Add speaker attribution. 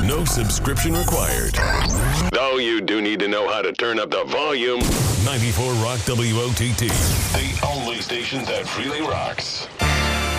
Speaker 1: No subscription required. Though you do need to know how to turn up the volume. 94 Rock WOTT. The only station that really rocks.